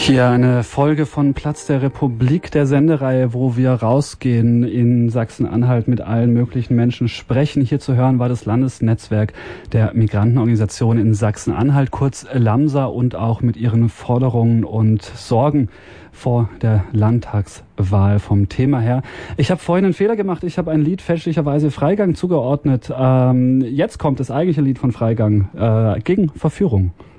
Hier eine Folge von Platz der Republik, der Sendereihe, wo wir rausgehen in Sachsen-Anhalt, mit allen möglichen Menschen sprechen. Hier zu hören war das Landesnetzwerk der Migrantenorganisation in Sachsen-Anhalt, kurz LAMSA, und auch mit ihren Forderungen und Sorgen vor der Landtagswahl vom Thema her. Ich habe vorhin einen Fehler gemacht. Ich habe ein Lied fälschlicherweise Freigang zugeordnet. Jetzt kommt das eigentliche Lied von Freigang, gegen Verführung.